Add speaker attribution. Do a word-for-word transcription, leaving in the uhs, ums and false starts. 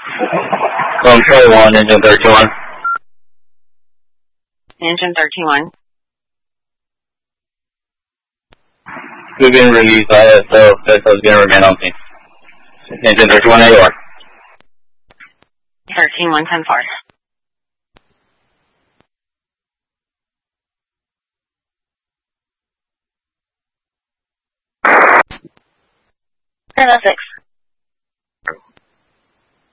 Speaker 1: Control one, engine thirty-one.
Speaker 2: Engine thirty-one.
Speaker 1: We've been released by S O. S O is going to remain on scene. Engine thirty-one, A O R.
Speaker 2: thirteen one ten four. ten oh six.